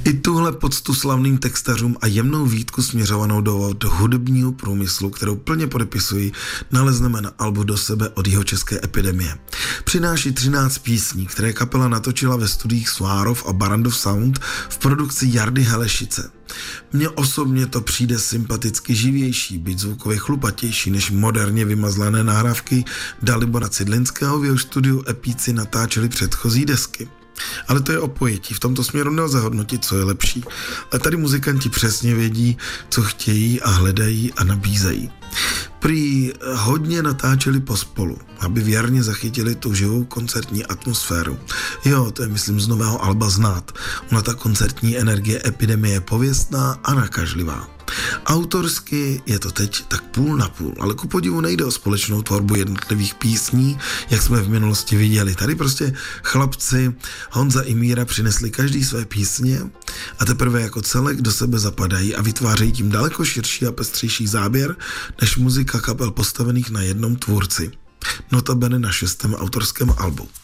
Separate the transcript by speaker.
Speaker 1: I tuhle poctu slavným textařům a jemnou výtku směřovanou do hudebního průmyslu, kterou plně podepisují, nalezneme na albu Do sebe od Jihočeské epidemie. Přináší 13 písní, které kapela natočila ve studiích Svárov a Barrandov Sound v produkci Jardy Helešice. Mně osobně to přijde sympaticky živější, byť zvukově chlupatější než moderně vymazlané nahrávky Dalibora Cidlinského, v jeho studiu Epíci natáčeli předchozí desky. Ale to je o pojetí, v tomto směru nelze hodnotit, co je lepší. A tady muzikanti přesně vědí, co chtějí a hledají a nabízejí. Prý hodně natáčeli pospolu, aby věrně zachytili tu živou koncertní atmosféru. Jo, to je myslím z nového alba znát. Ona ta koncertní energie Epidemie je pověstná a nakažlivá. Autorsky je to teď tak půl na půl, ale ku podivu nejde o společnou tvorbu jednotlivých písní, jak jsme v minulosti viděli. Tady prostě chlapci Honza i Míra přinesli každý své písně a teprve jako celek do sebe zapadají a vytvářejí tím daleko širší a pestřejší záběr než muzika kapel postavených na jednom tvůrci. Notabene na 6. autorském albu.